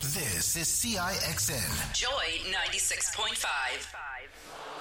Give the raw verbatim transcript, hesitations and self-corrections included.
This is C I X N. Joy ninety-six point five.